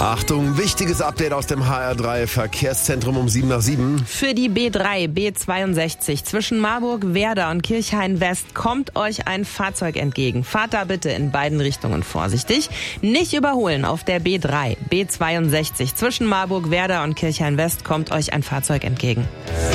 Achtung, wichtiges Update aus dem HR3 Verkehrszentrum um 7:07. Für die B3, B62 zwischen Marburg, Werder und Kirchhain-West kommt euch ein Fahrzeug entgegen. Fahrt da bitte in beiden Richtungen vorsichtig. Nicht überholen auf der B3, B62 zwischen Marburg, Werder und Kirchhain-West kommt euch ein Fahrzeug entgegen.